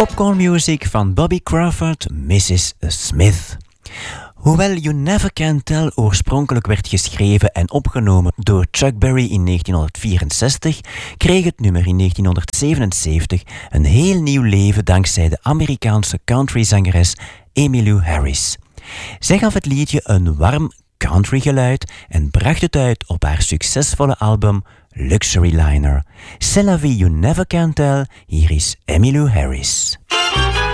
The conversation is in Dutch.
Popcorn music van Bobby Crawford, Mrs. Smith. Hoewel You Never Can Tell oorspronkelijk werd geschreven en opgenomen door Chuck Berry in 1964, kreeg het nummer in 1977 een heel nieuw leven dankzij de Amerikaanse countryzangeres Emmylou Harris. Zij gaf het liedje een warm countrygeluid en bracht het uit op haar succesvolle album Luxury Liner. C'est la vie you never can tell, hier is Emmylou Harris.